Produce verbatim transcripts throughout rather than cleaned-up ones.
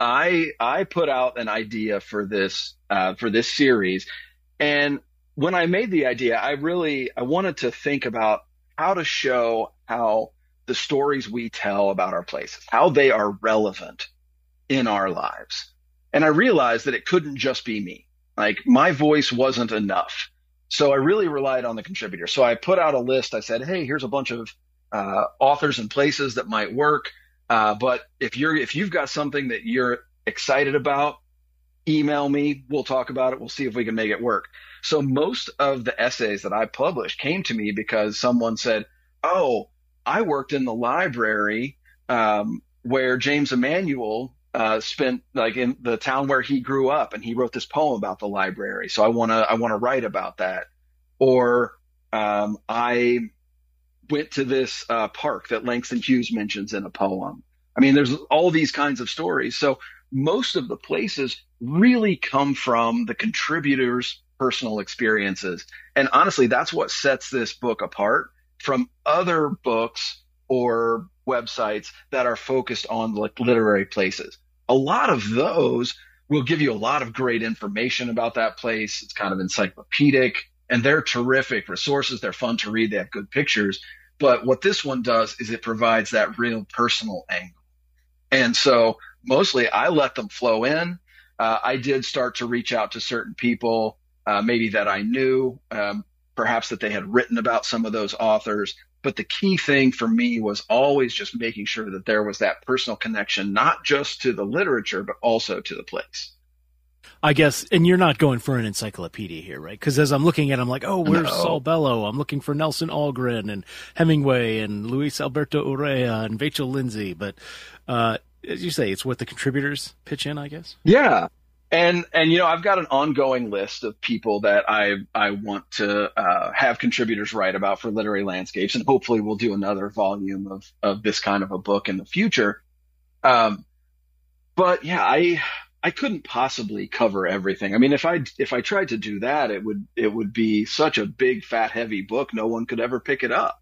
I I put out an idea for this uh, for this series, and when I made the idea, I really I wanted to think about how to show how the stories we tell about our places, how they are relevant in our lives. And I realized that it couldn't just be me. Like my voice wasn't enough. So I really relied on the contributors. So I put out a list. I said, hey, here's a bunch of uh, authors and places that might work. Uh, but if you're if you've got something that you're excited about, email me. We'll talk about it. We'll see if we can make it work. So most of the essays that I published came to me because someone said, oh, I worked in the library um, where James Emanuel uh, spent, like in the town where he grew up, and he wrote this poem about the library. So I want to I want to write about that. Or um, I went to this uh, park that Langston Hughes mentions in a poem. I mean, there's all these kinds of stories. So most of the places really come from the contributors' personal experiences. And honestly, that's what sets this book apart from other books or websites that are focused on like literary places. A lot of those will give you a lot of great information about that place. It's kind of encyclopedic, and they're terrific resources. They're fun to read. They have good pictures. But what this one does is it provides that real personal angle. And so mostly I let them flow in. Uh, I did start to reach out to certain people, uh, maybe that I knew, um, perhaps that they had written about some of those authors. But the key thing for me was always just making sure that there was that personal connection, not just to the literature, but also to the place. I guess, and you're not going for an encyclopedia here, right? Because as I'm looking at it, I'm like, oh, where's No. Saul Bellow? I'm looking for Nelson Algren and Hemingway and Luis Alberto Urrea and Rachel Lindsay. But uh, as you say, it's what the contributors pitch in, I guess. Yeah. And, and, you know, I've got an ongoing list of people that I, I want to uh, have contributors write about for Literary Landscapes. And hopefully we'll do another volume of, of this kind of a book in the future. Um, but yeah, I, I couldn't possibly cover everything. I mean, if I, if I tried to do that, it would, it would be such a big, fat, heavy book. No one could ever pick it up.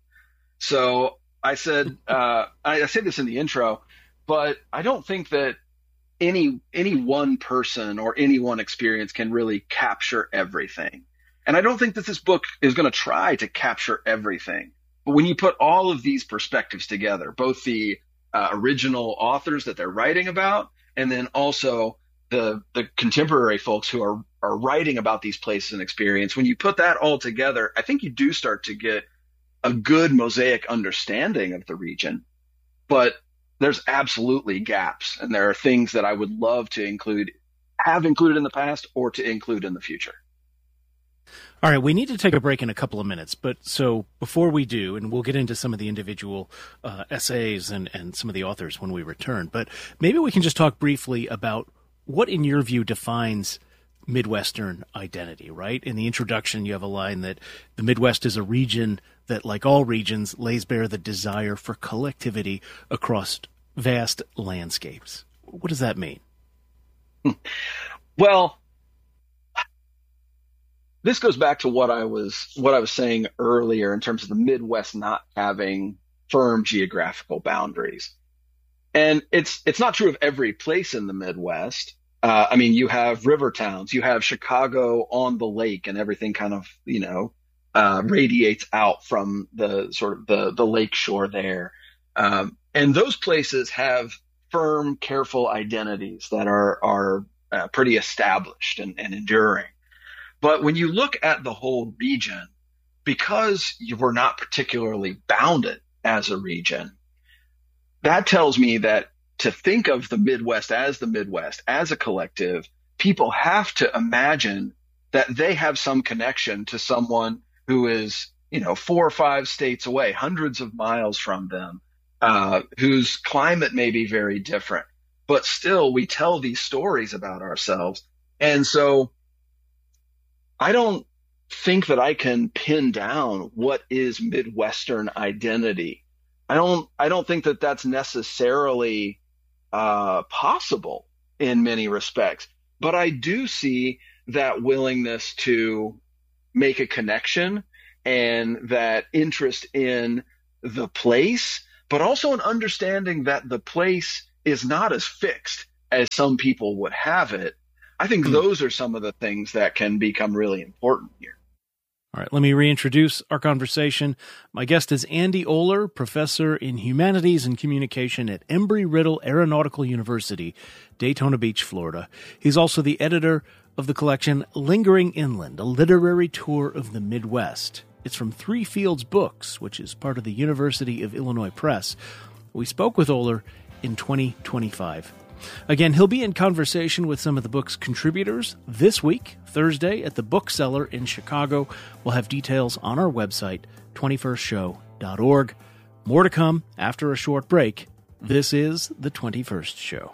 So I said, uh, I, I said this in the intro, but I don't think that any any one person or any one experience can really capture everything. And I don't think that this book is going to try to capture everything. But when you put all of these perspectives together, both the uh, original authors that they're writing about, and then also the the contemporary folks who are are writing about these places and experience, when you put that all together, I think you do start to get a good mosaic understanding of the region. But there's absolutely gaps, and there are things that I would love to include, have included in the past, or to include in the future. All right, we need to take a break in a couple of minutes, but so before we do, and we'll get into some of the individual uh, essays and, and some of the authors when we return, but maybe we can just talk briefly about what, in your view, defines Midwestern identity, right? In the introduction, you have a line that the Midwest is a region that, like all regions, lays bare the desire for collectivity across vast landscapes. What does that mean? Well, this goes back to what I was what I was saying earlier in terms of the Midwest not having firm geographical boundaries. And it's it's not true of every place in the Midwest. Uh, I mean, you have river towns, you have Chicago on the lake, and everything kind of, you know, uh, radiates out from the sort of the, the lake shore there. Um, and those places have firm, careful identities that are, are uh, pretty established and, and enduring. But when you look at the whole region, because you were not particularly bounded as a region, that tells me that to think of the Midwest as the Midwest, as a collective, people have to imagine that they have some connection to someone who is, you know, four or five states away, hundreds of miles from them, uh, whose climate may be very different. But still, we tell these stories about ourselves. And so I don't think that I can pin down what is Midwestern identity. I don't, I don't think that that's necessarily uh, possible in many respects, but I do see that willingness to make a connection and that interest in the place, but also an understanding that the place is not as fixed as some people would have it, I think mm. those are some of the things that can become really important here. All right, let me reintroduce our conversation. My guest is Andy Oler, professor in humanities and communication at Embry-Riddle Aeronautical University, Daytona Beach, Florida. He's also the editor of the collection Lingering Inland, a literary tour of the Midwest. It's from Three Fields Books, which is part of the University of Illinois Press. We spoke with Oler in twenty twenty-five. Again, he'll be in conversation with some of the book's contributors this week, Thursday, at the Bookseller in Chicago. We'll have details on our website, twenty-first show dot org. More to come after a short break. This is The twenty-first Show.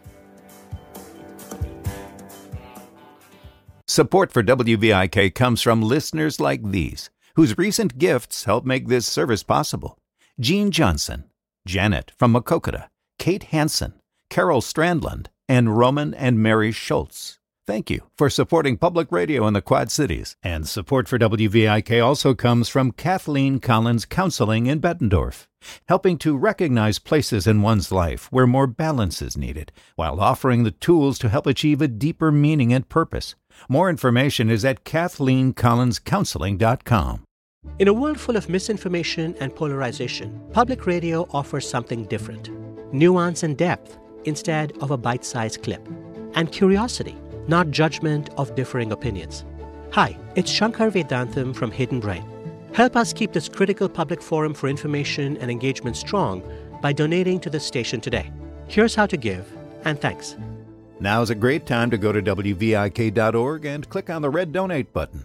Support for W V I K comes from listeners like these, whose recent gifts help make this service possible. Jean Johnson, Janet from Maquoketa, Kate Hansen, Carol Strandland, and Roman and Mary Schultz. Thank you for supporting public radio in the Quad Cities. And support for W V I K also comes from Kathleen Collins Counseling in Bettendorf, helping to recognize places in one's life where more balance is needed, while offering the tools to help achieve a deeper meaning and purpose. More information is at kathleen collins counseling dot com. In a world full of misinformation and polarization, public radio offers something different. Nuance and depth instead of a bite-sized clip. And curiosity, not judgment of differing opinions. Hi, it's Shankar Vedantam from Hidden Brain. Help us keep this critical public forum for information and engagement strong by donating to the station today. Here's how to give, and thanks. Now's a great time to go to W V I K dot org and click on the red donate button.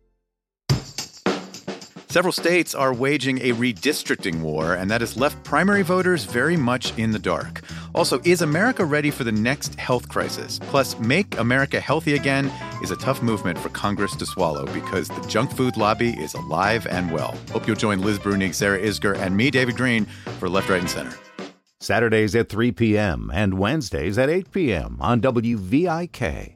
Several states are waging a redistricting war, and that has left primary voters very much in the dark. Also, is America ready for the next health crisis? Plus, Make America Healthy Again is a tough movement for Congress to swallow because the junk food lobby is alive and well. Hope you'll join Liz Brunig, Sarah Isgur, and me, David Green, for Left, Right, and Center. Saturdays at three p.m. and Wednesdays at eight p.m. on W V I K.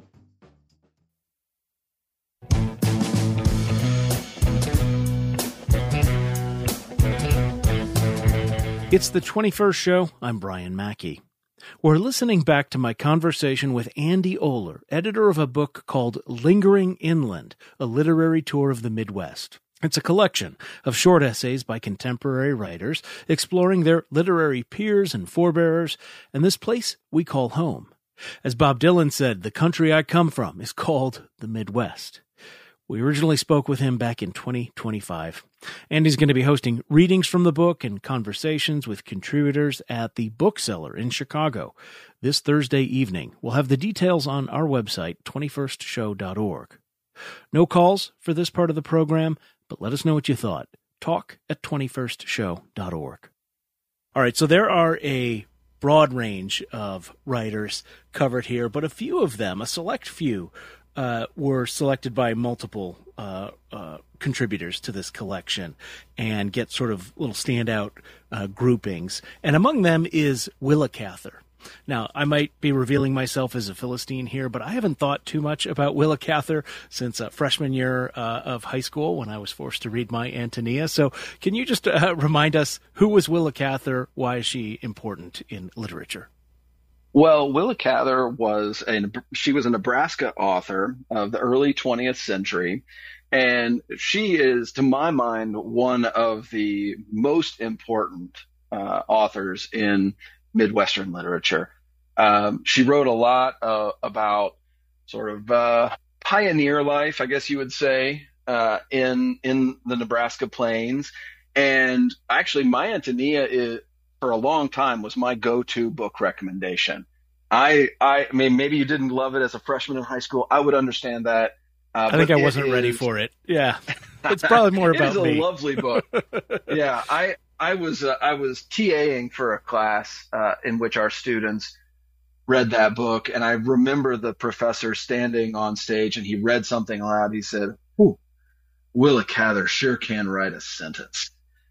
It's the twenty-first Show. I'm Brian Mackey. We're listening back to my conversation with Andy Oler, editor of a book called Lingering Inland, a literary tour of the Midwest. It's a collection of short essays by contemporary writers exploring their literary peers and forebearers and this place we call home. As Bob Dylan said, the country I come from is called the Midwest. We originally spoke with him back in twenty twenty-five. And he's going to be hosting readings from the book and conversations with contributors at the Bookseller in Chicago this Thursday evening. We'll have the details on our website, twenty-first show dot org. No calls for this part of the program, but let us know what you thought. Talk at twenty-first show dot org. All right, so there are a broad range of writers covered here, but a few of them, a select few, uh, were selected by multiple uh, uh, contributors to this collection and get sort of little standout uh, groupings. And among them is Willa Cather. Now, I might be revealing myself as a Philistine here, but I haven't thought too much about Willa Cather since uh, freshman year uh, of high school when I was forced to read my Antonia. So can you just uh, remind us, who was Willa Cather? Why is she important in literature? Well, Willa Cather was a, she was a Nebraska author of the early twentieth century, and she is, to my mind, one of the most important uh, authors in Midwestern literature. Um, she wrote a lot uh, about sort of uh, pioneer life, I guess you would say, uh, in in the Nebraska plains. And actually, my Antonia is, for a long time, was my go-to book recommendation. I, I, I mean, maybe you didn't love it as a freshman in high school. I would understand that. Uh, I think I wasn't is, ready for it. Yeah, it's probably more about me. It is a lovely book. Yeah, I. I was uh, I was TAing for a class uh, in which our students read that book, and I remember the professor standing on stage, and he read something aloud. He said, "Ooh, Willa Cather sure can write a sentence,"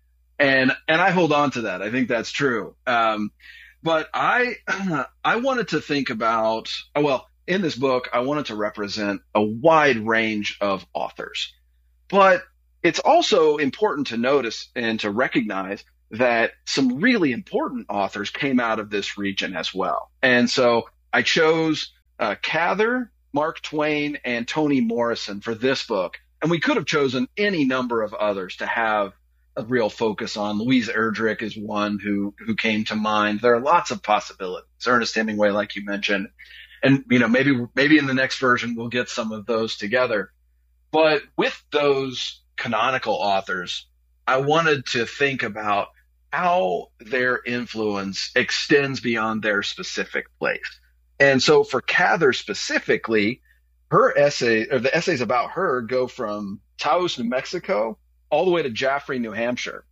and and I hold on to that. I think that's true. Um, but I I wanted to think about well in this book I wanted to represent a wide range of authors, but it's also important to notice and to recognize that some really important authors came out of this region as well. And so I chose uh, Cather, Mark Twain, and Toni Morrison for this book. And we could have chosen any number of others to have a real focus on. Louise Erdrich is one who who came to mind. There are lots of possibilities. Ernest Hemingway, like you mentioned. And, you know, maybe maybe in the next version we'll get some of those together. But with those canonical authors, I wanted to think about how their influence extends beyond their specific place. And so for Cather specifically, her essay, or the essays about her, go from Taos, New Mexico, all the way to Jaffrey, New Hampshire.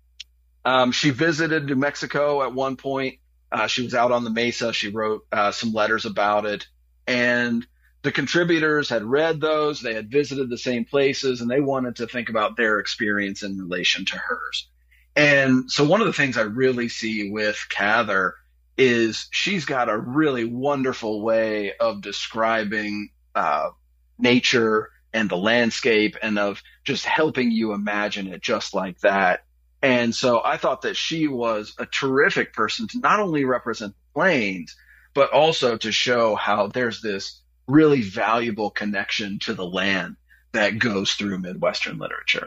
Um, she visited New Mexico at one point. Uh, she was out on the mesa. She wrote uh, some letters about it. And the contributors had read those. They had visited the same places, and they wanted to think about their experience in relation to hers. And so one of the things I really see with Cather is she's got a really wonderful way of describing uh, nature and the landscape, and of just helping you imagine it just like that. And so I thought that she was a terrific person to not only represent the plains, but also to show how there's this really valuable connection to the land that goes through Midwestern literature.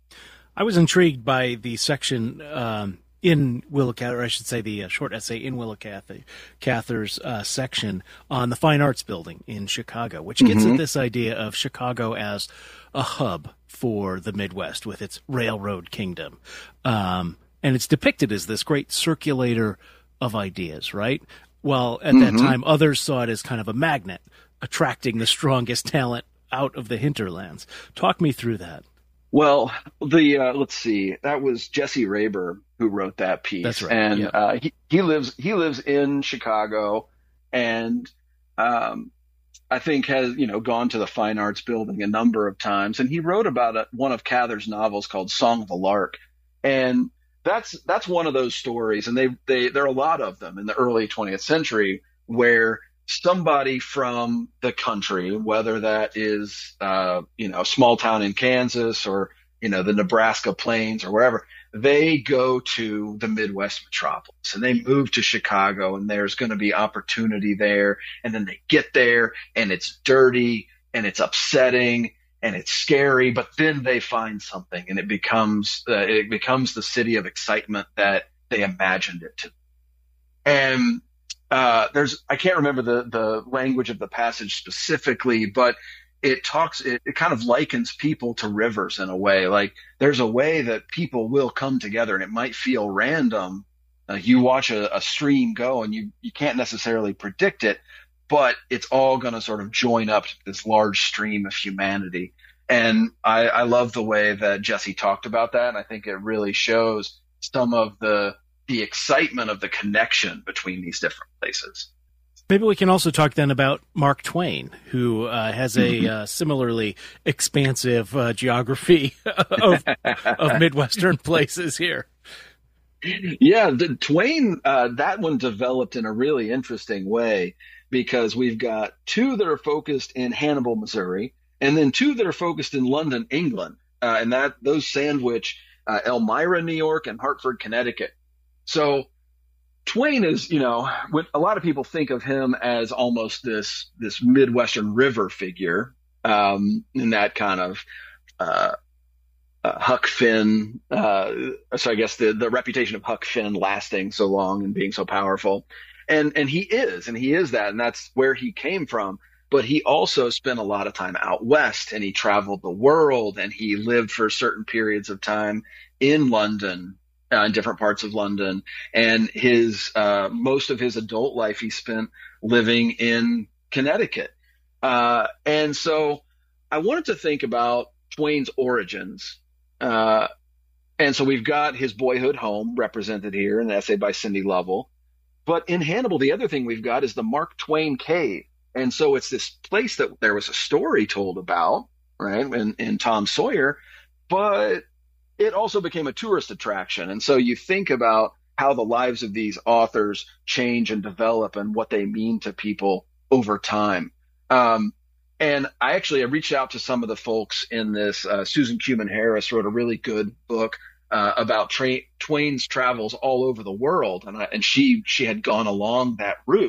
I was intrigued by the section um, in Willa Cather, or I should say the uh, short essay in Willa Cather, Cather's uh, section on the Fine Arts Building in Chicago, which gets Mm-hmm. at this idea of Chicago as a hub for the Midwest with its railroad kingdom. Um, and it's depicted as this great circulator of ideas, right? Well, at Mm-hmm. that time, others saw it as kind of a magnet, attracting the strongest talent out of the hinterlands. Talk me through that. Well, the uh, let's see, that was Jesse Raber who wrote that piece. That's right. And Yeah. uh, he he lives he lives in Chicago, and um, I think has you know gone to the Fine Arts Building a number of times. And he wrote about a, one of Cather's novels called Song of a Lark, and that's that's one of those stories. And they they there are a lot of them in the early twentieth century where somebody from the country, whether that is, uh, you know, a small town in Kansas or, you know, the Nebraska plains or wherever, they go to the Midwest metropolis and they move to Chicago, and there's going to be opportunity there. And then they get there and it's dirty and it's upsetting and it's scary, but then they find something, and it becomes, uh, it becomes the city of excitement that they imagined it to. And Uh, there's, I can't remember the, the language of the passage specifically, but it talks, it, it kind of likens people to rivers in a way. Like there's a way that people will come together, and it might feel random. Uh, you watch a, a stream go and you, you can't necessarily predict it, but it's all going to sort of join up to this large stream of humanity. And I, I love the way that Jesse talked about that. And I think it really shows some of the, the excitement of the connection between these different places. Maybe we can also talk then about Mark Twain, who uh, has a uh, similarly expansive uh, geography of, of Midwestern places here. Yeah, the, Twain, uh, that one developed in a really interesting way, because we've got two that are focused in Hannibal, Missouri, and then two that are focused in London, England, uh, and that those sandwich uh, Elmira, New York, and Hartford, Connecticut. So Twain is, you know, what a lot of people think of him as almost this this Midwestern river figure, um, in that kind of uh, uh, Huck Finn. Uh, so I guess the the reputation of Huck Finn lasting so long and being so powerful, and and he is, and he is that, and that's where he came from. But he also spent a lot of time out west, and he traveled the world, and he lived for certain periods of time in London. Uh, in different parts of London, and his uh, most of his adult life he spent living in Connecticut. Uh, and so I wanted to think about Twain's origins. Uh, and so we've got his boyhood home represented here in an essay by Cindy Lovell. But in Hannibal, the other thing we've got is the Mark Twain Cave. And so it's this place that there was a story told about, right, in, in Tom Sawyer, but it also became a tourist attraction. And so you think about how the lives of these authors change and develop and what they mean to people over time. Um, and I actually I reached out to some of the folks in this. Uh, Susan Cuman Harris wrote a really good book uh, about tra- Twain's travels all over the world. And, I, and she she had gone along that route.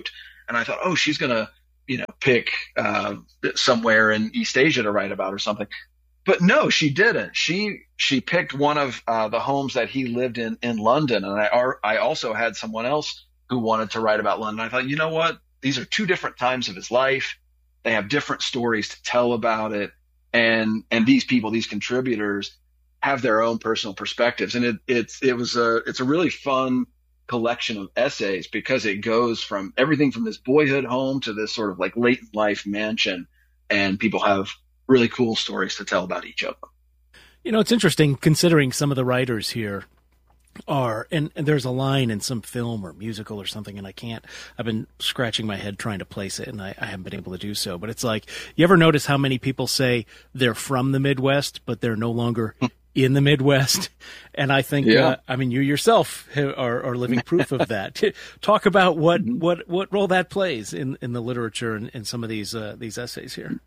And I thought, oh, she's going to, you know, pick uh, somewhere in East Asia to write about or something. But no, she didn't. She she picked one of uh, the homes that he lived in in London. And I, I also had someone else who wanted to write about London. I thought, you know what? These are two different times of his life. They have different stories to tell about it. And and these people, these contributors, have their own personal perspectives. And it it's it was a it's a really fun collection of essays because it goes from everything from this boyhood home to this sort of like late life mansion, and people have really cool stories to tell about each of them. You know, it's interesting considering some of the writers here are, and, and there's a line in some film or musical or something, and I can't, I've been scratching my head trying to place it, and I, I haven't been able to do so. But it's like, you ever notice how many people say they're from the Midwest, but they're no longer in the Midwest? And I think, yeah. uh, I mean, you yourself are, are living proof of that. Talk about what, what, what role that plays in, in the literature and in some of these, uh, these essays here.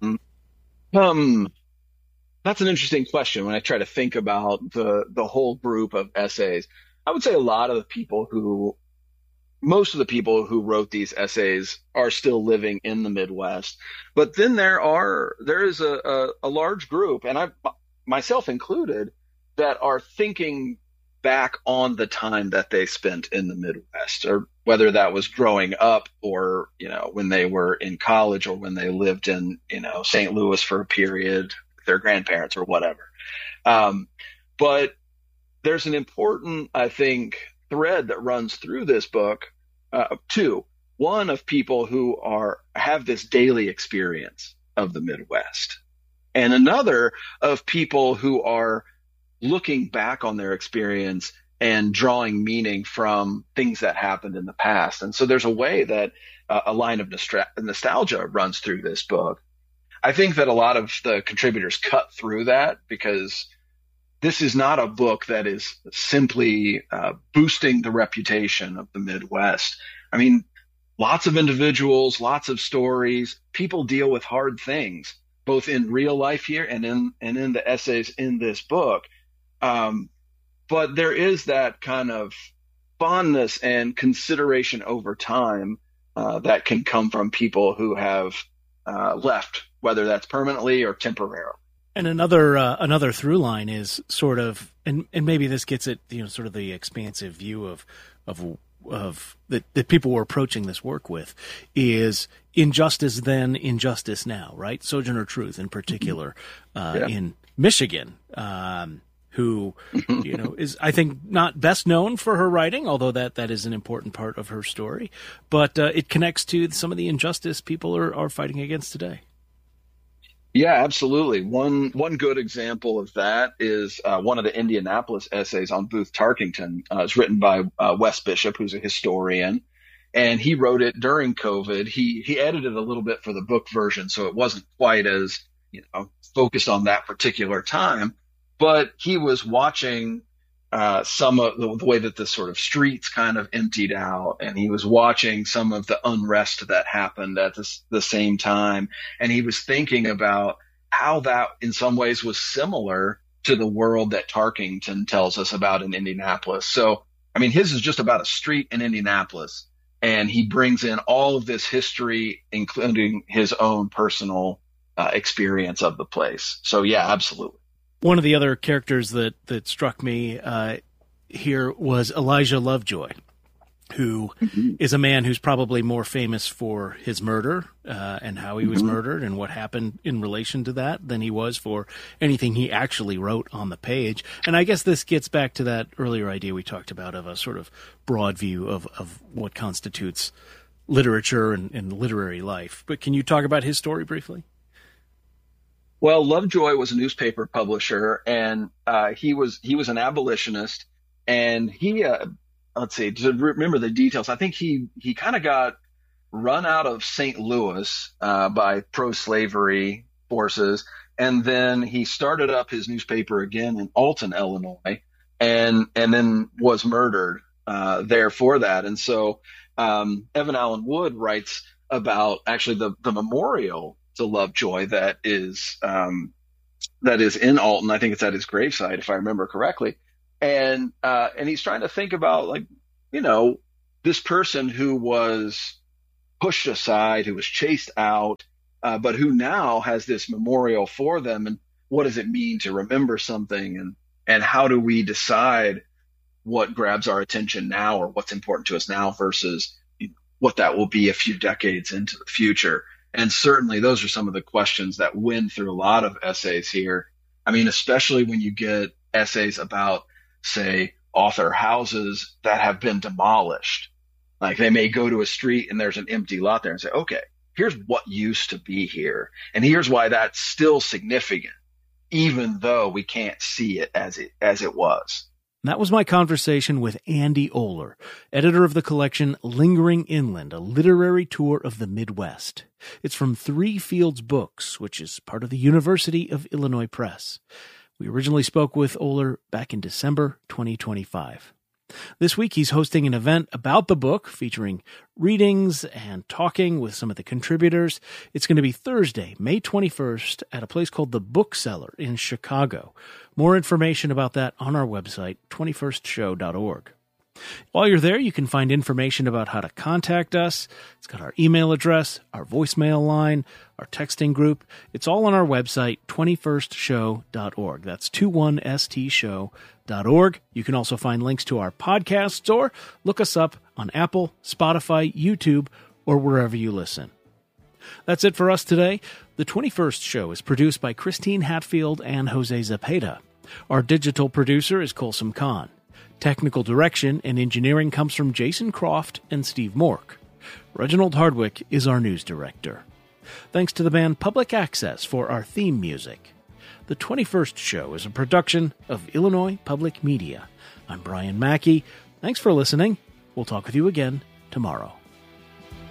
Um, that's an interesting question. When I try to think about the, the whole group of essays, I would say a lot of the people who, most of the people who wrote these essays are still living in the Midwest. But then there are, there is a, a, a large group, and I, myself included, that are thinking back on the time that they spent in the Midwest, or whether that was growing up or, you know, when they were in college or when they lived in, you know, Saint Louis for a period with their grandparents or whatever. Um, but there's an important, I think, thread that runs through this book, uh, two, one of people who are, have this daily experience of the Midwest, and another of people who are looking back on their experience and drawing meaning from things that happened in the past. And so there's a way that uh, a line of nostra- nostalgia runs through this book. I think that a lot of the contributors cut through that because this is not a book that is simply uh, boosting the reputation of the Midwest. I mean, lots of individuals, lots of stories, people deal with hard things, both in real life here and in, and in the essays in this book. Um, but there is that kind of fondness and consideration over time uh, that can come from people who have uh, left, whether that's permanently or temporarily. And another uh, another through line is sort of, and, and maybe this gets at, you know, sort of the expansive view of of of that, that people were approaching this work with, is injustice then, injustice now, right? Sojourner Truth in particular, uh, yeah. in Michigan. Um, who, you know, is, I think, not best known for her writing, although that, that is an important part of her story. But uh, it connects to some of the injustice people are, are fighting against today. Yeah, absolutely. One one good example of that is uh, one of the Indianapolis essays on Booth Tarkington. Uh, it's written by uh, Wes Bishop, who's a historian, and he wrote it during COVID. He he edited a little bit for the book version, so it wasn't quite as, you know, focused on that particular time. But he was watching uh, some of the, the way that the sort of streets kind of emptied out, and he was watching some of the unrest that happened at this, the same time. And he was thinking about how that in some ways was similar to the world that Tarkington tells us about in Indianapolis. So, I mean, his is just about a street in Indianapolis, and he brings in all of this history, including his own personal uh, experience of the place. So, yeah, absolutely. One of the other characters that, that struck me uh, here was Elijah Lovejoy, who mm-hmm. is a man who's probably more famous for his murder uh, and how he was mm-hmm. murdered and what happened in relation to that than he was for anything he actually wrote on the page. And I guess this gets back to that earlier idea we talked about of a sort of broad view of, of what constitutes literature and, and literary life. But can you talk about his story briefly? Well, Lovejoy was a newspaper publisher, and uh, he was he was an abolitionist, and he uh, let's see, to remember the details, I think he he kind of got run out of Saint Louis uh, by pro-slavery forces, and then he started up his newspaper again in Alton, Illinois, and and then was murdered uh, there for that. And so um, Evan Allen Wood writes about actually the the memorial to Lovejoy that is um, that is in Alton. I think it's at his gravesite, if I remember correctly. And uh, and he's trying to think about, like, you know, this person who was pushed aside, who was chased out, uh, but who now has this memorial for them. And what does it mean to remember something? And, and how do we decide what grabs our attention now, or what's important to us now versus what that will be a few decades into the future? And certainly those are some of the questions that win through a lot of essays here. I mean, especially when you get essays about, say, author houses that have been demolished. Like they may go to a street and there's an empty lot there and say, okay, here's what used to be here. And here's why that's still significant, even though we can't see it as it, as it was. That was my conversation with Andy Oler, editor of the collection Lingering Inland, a literary tour of the Midwest. It's from Three Fields Books, which is part of the University of Illinois Press. We originally spoke with Oler back in December twenty twenty-five. This week he's hosting an event about the book featuring readings and talking with some of the contributors. It's going to be Thursday, May twenty-first at a place called The Bookseller in Chicago. More information about that on our website, twenty-first show dot org. While you're there, you can find information about how to contact us. It's got our email address, our voicemail line, our texting group. It's all on our website, twenty-first show dot org. That's twenty-one s t show dot org. You can also find links to our podcasts or look us up on Apple, Spotify, YouTube, or wherever you listen. That's it for us today. The twenty-first Show is produced by Christine Hatfield and Jose Zepeda. Our digital producer is Colson Kahn. Technical direction and engineering comes from Jason Croft and Steve Mork. Reginald Hardwick is our news director. Thanks to the band Public Access for our theme music. The twenty-first Show is a production of Illinois Public Media. I'm Brian Mackey. Thanks for listening. We'll talk with you again tomorrow.